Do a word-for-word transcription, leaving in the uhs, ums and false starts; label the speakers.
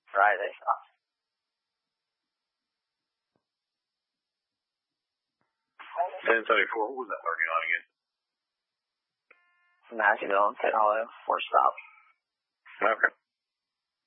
Speaker 1: Friday.
Speaker 2: ten seventy-four, what was that turning on again?
Speaker 1: Nashville and Tahoe, four stops.